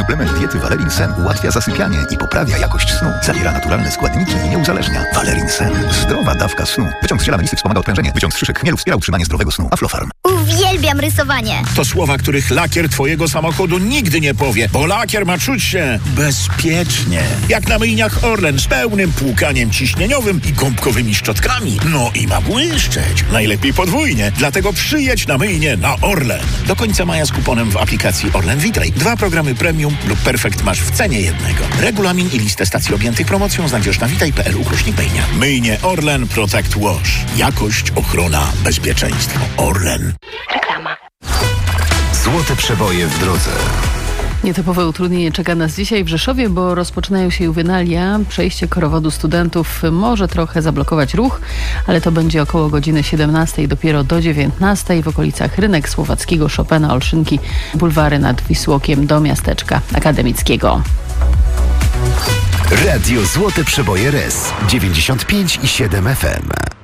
Suplement diety Valerin Sen ułatwia zasypianie i poprawia jakość snu. Zawiera naturalne składniki i nie uzależnia. Valerin Sen. Zdrowa dawka snu. Wyciąg z ziela melisy wspomaga odprężenie. Wyciąg z szyszek chmielu wspiera utrzymanie zdrowego snu. Aflofarm. Uwielbiam rysowanie. To słowa, których lakier twojego samochodu nigdy nie powie, bo lakier ma czuć się bezpiecznie. Jak na myjniach Orlen z pełnym płukaniem ciśnieniowym i gąbkowymi szczotkami. No i ma błyszczeć. Najlepiej podwójnie. Dlatego przyjedź na myjnię na Orlen. Do końca maja z kuponem w aplikacji Orlen Witaj. 2 programy premium lub perfekt masz w cenie jednego. Regulamin i listę stacji objętych promocją znajdziesz na witaj.pl/myjnia. Myjnie Orlen Protect Wash. Jakość, ochrona, bezpieczeństwo. Orlen. Reklama. Złote przeboje w drodze. Nietypowe utrudnienie czeka nas dzisiaj w Rzeszowie, bo rozpoczynają się juwenalia. Przejście korowodu studentów może trochę zablokować ruch, ale to będzie około godziny 17, dopiero do 19 w okolicach Rynek Słowackiego, Chopina, Olszynki, bulwary nad Wisłokiem do miasteczka akademickiego. Radio Złote Przeboje RES 95,7 FM.